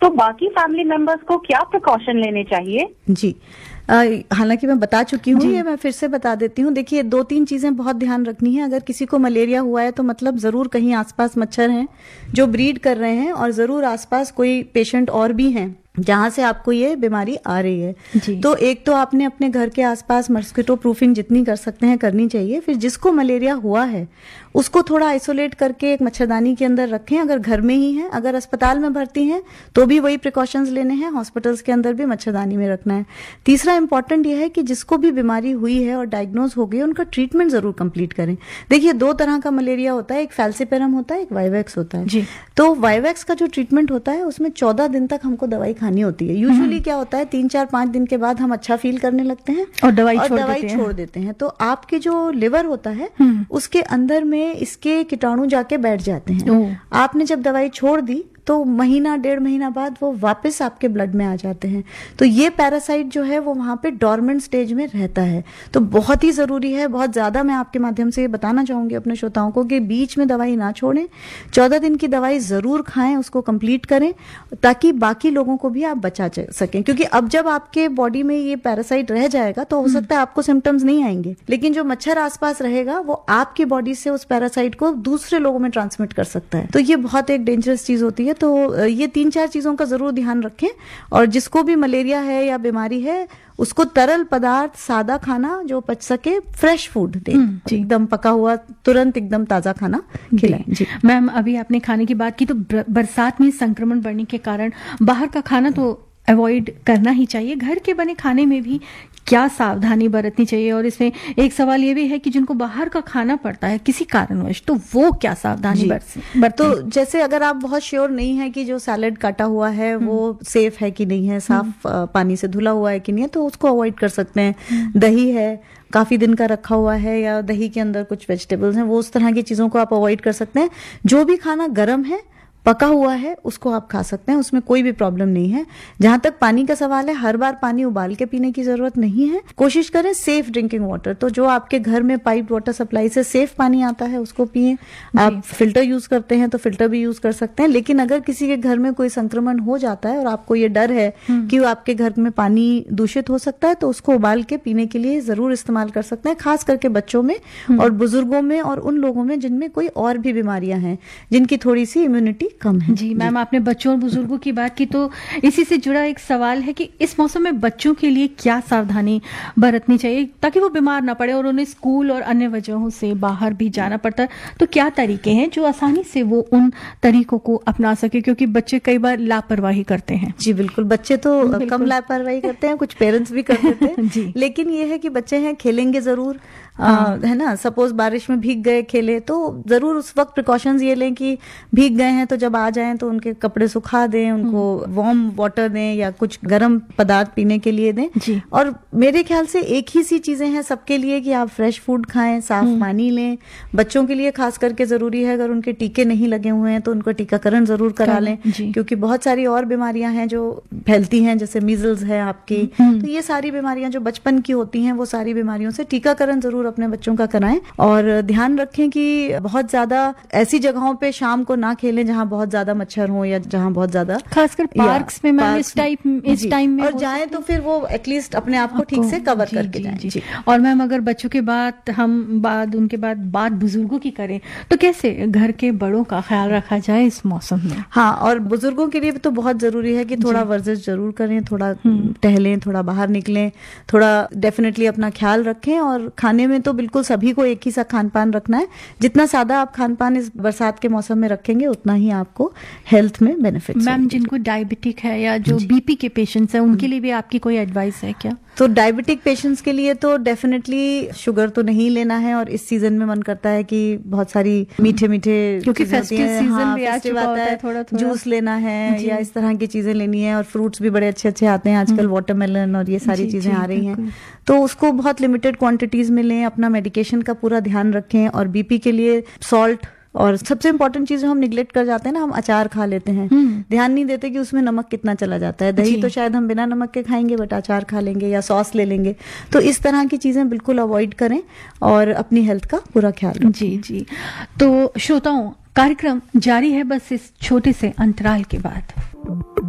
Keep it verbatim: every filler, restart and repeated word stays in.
तो बाकी family members को क्या प्रिकॉशन लेने चाहिए? जी, हालांकि मैं बता चुकी हूँ, ये मैं फिर से बता देती हूँ। देखिए, दो तीन चीजें बहुत ध्यान रखनी है। अगर किसी को मलेरिया हुआ है तो मतलब जरूर कहीं आसपास मच्छर हैं जो ब्रीड कर रहे हैं, और जरूर आसपास कोई पेशेंट और भी हैं जहां से आपको ये बीमारी आ रही है। तो एक तो आपने अपने घर के आसपास मस्किटो प्रूफिंग जितनी कर सकते हैं करनी चाहिए। फिर जिसको मलेरिया हुआ है उसको थोड़ा आइसोलेट करके एक मच्छरदानी के अंदर रखें, अगर घर में ही है। अगर अस्पताल में भर्ती हैं तो भी वही प्रिकॉशंस लेने हैं, हॉस्पिटल्स के अंदर भी मच्छरदानी में रखना है। तीसरा इंपॉर्टेंट यह है कि जिसको भी बीमारी हुई है और डायग्नोज हो गई, उनका ट्रीटमेंट जरूर कंप्लीट करें। देखिए, दो तरह का मलेरिया होता है, एक फैल्सिपेरम होता है, एक वाइवेक्स होता है। जी। तो वाइवेक्स का जो ट्रीटमेंट होता है उसमें चौदह दिन तक हमको दवाई खानी होती है। यूजुअली क्या होता है, तीन चार पांच दिन के बाद हम अच्छा फील करने लगते हैं और दवाई और छोड़, दवाई देते, छोड़ हैं। देते हैं। तो आपके जो लिवर होता है उसके अंदर में इसके कीटाणु जाके बैठ जाते हैं। आपने जब दवाई छोड़ दी तो महीना डेढ़ महीना बाद वो वापस आपके ब्लड में आ जाते हैं। तो ये पैरासाइट जो है वो वहां पे डॉर्मेंट स्टेज में रहता है। तो बहुत ही जरूरी है, बहुत ज्यादा मैं आपके माध्यम से ये बताना चाहूंगी अपने श्रोताओं को कि बीच में दवाई ना छोड़ें, चौदह दिन की दवाई जरूर खाएं, उसको कंप्लीट करें ताकि बाकी लोगों को भी आप बचा सकें। क्योंकि अब जब आपके बॉडी में ये पैरासाइट रह जाएगा तो हो सकता है आपको सिम्टम्स नहीं आएंगे, लेकिन जो मच्छर आसपास रहेगा वो आपकी बॉडी से उस पैरासाइट को दूसरे लोगों में ट्रांसमिट कर सकता है। तो ये बहुत एक डेंजरस चीज होती है। तो ये तीन चार चीजों का जरूर ध्यान रखें। और जिसको भी मलेरिया है या बीमारी है उसको तरल पदार्थ, सादा खाना जो पच सके, फ्रेश फूड दें, एकदम पका हुआ, तुरंत एकदम ताजा खाना खिलाएं। जी मैम, अभी आपने खाने की बात की, तो बरसात में संक्रमण बढ़ने के कारण बाहर का खाना तो अवॉइड करना ही चाहिए। घर के बने खाने में भी क्या सावधानी बरतनी चाहिए? और इसमें एक सवाल ये भी है कि जिनको बाहर का खाना पड़ता है किसी कारणवश, तो वो क्या सावधानी बरतें? तो जैसे अगर आप बहुत श्योर नहीं है कि जो सैलेड काटा हुआ है वो सेफ है कि नहीं है, साफ पानी से धुला हुआ है कि नहीं है, तो उसको अवॉइड कर सकते हैं। दही है, काफी दिन का रखा हुआ है, या दही के अंदर कुछ वेजिटेबल्स हैं, वो उस तरह की चीजों को आप अवॉइड कर सकते हैं। जो भी खाना गर्म है, पका हुआ है, उसको आप खा सकते हैं, उसमें कोई भी प्रॉब्लम नहीं है। जहां तक पानी का सवाल है, हर बार पानी उबाल के पीने की जरूरत नहीं है। कोशिश करें सेफ ड्रिंकिंग वाटर, तो जो आपके घर में पाइप वाटर सप्लाई से सेफ पानी आता है उसको पिए। आप फिल्टर यूज करते हैं तो फिल्टर भी यूज कर सकते हैं। लेकिन अगर किसी के घर में कोई संक्रमण हो जाता है और आपको ये डर है कि आपके घर में पानी दूषित हो सकता है, तो उसको उबाल के पीने के लिए जरूर इस्तेमाल कर सकते हैं, खास करके बच्चों में और बुजुर्गों में और उन लोगों में जिनमें कोई और भी बीमारियां हैं, जिनकी थोड़ी सी इम्यूनिटी कम है। जी मैम, आपने बच्चों और बुजुर्गों की बात की, तो इसी से जुड़ा एक सवाल है कि इस मौसम में बच्चों के लिए क्या सावधानी बरतनी चाहिए ताकि वो बीमार ना पड़े, और उन्हें स्कूल और अन्य वजहों से बाहर भी जाना पड़ता है, तो क्या तरीके हैं जो आसानी से वो उन तरीकों को अपना सके? क्योंकि बच्चे कई बार लापरवाही करते हैं। जी बिल्कुल, बच्चे तो बिल्कुल कम लापरवाही करते हैं, कुछ पेरेंट्स भी कर देते हैं। जी, लेकिन ये है कि बच्चे हैं, खेलेंगे जरूर, हाँ। है ना। सपोज बारिश में भीग गए, खेले, तो जरूर उस वक्त प्रिकॉशंस ये लें कि भीग गए हैं तो जब आ जाएं तो उनके कपड़े सुखा दें, उनको वार्म वाटर दें या कुछ गर्म पदार्थ पीने के लिए दें। जी। और मेरे ख्याल से एक ही सी चीजें हैं सबके लिए कि आप फ्रेश फूड खाएं, साफ पानी लें। बच्चों के लिए खास करके जरूरी है, अगर उनके टीके नहीं लगे हुए हैं तो उनको टीकाकरण जरूर करा लें, क्योंकि बहुत सारी और बीमारियां हैं जो फैलती हैं, जैसे मीजल्स है आपकी। तो ये सारी बीमारियां जो बचपन की होती हैं, वो सारी बीमारियों से टीकाकरण जरूर अपने बच्चों का कराएं। और ध्यान रखें कि बहुत ज्यादा ऐसी जगहों पे शाम को ना खेलें जहां बहुत ज्यादा मच्छर हो या जहां बहुत ज्यादा, खासकर पार्क्स में मैम इस टाइप इस टाइम में, और जाएं तो फिर वो एटलीस्ट अपने आप को ठीक से कवर जी, करके जाएं। जी, जी। और मैम, अगर बच्चों के बाद हम बाद उनके बाद बात बुजुर्गों की करें तो कैसे घर के बड़ों का ख्याल रखा जाए इस मौसम में? हाँ, और बुजुर्गों के लिए भी तो बहुत जरूरी है कि थोड़ा वर्जिश जरूर करें, थोड़ा टहलें, थोड़ा बाहर निकलें, थोड़ा डेफिनेटली अपना ख्याल रखें। और खाने में तो बिल्कुल सभी को एक ही सा खान पान रखना है। जितना सादा आप खान पान इस बरसात के मौसम में रखेंगे उतना ही आपको हेल्थ में बेनिफिट। मैम, जिनको डायबिटिक है या जो बीपी के पेशेंट्स हैं उनके लिए भी आपकी कोई एडवाइस है क्या? तो डायबिटिक पेशेंट्स के लिए तो डेफिनेटली शुगर तो नहीं लेना है। और इस सीजन में मन करता है कि बहुत सारी मीठे मीठे, क्योंकि फेस्टिव सीजन भी आ चुका होता है, थोड़ा थोड़ा जूस लेना है या इस तरह की चीजें लेनी है। और फ्रूट्स भी बड़े अच्छे अच्छे आते हैं आजकल, वाटरमेलन और ये सारी चीजें आ रही हैं, तो उसको बहुत लिमिटेड क्वांटिटीज में लें। अपना मेडिकेशन का पूरा ध्यान रखें। और बीपी के लिए सॉल्ट, और सबसे इम्पोर्टेंट चीज जो हम निगलेक्ट कर जाते हैं ना, हम अचार खा लेते हैं, ध्यान नहीं देते कि उसमें नमक कितना चला जाता है। दही तो शायद हम बिना नमक के खाएंगे, बट अचार खा लेंगे या सॉस ले लेंगे। तो इस तरह की चीजें बिल्कुल अवॉइड करें और अपनी हेल्थ का पूरा ख्याल रखें। जी जी। तो श्रोताओं, कार्यक्रम जारी है बस इस छोटे से अंतराल के बाद।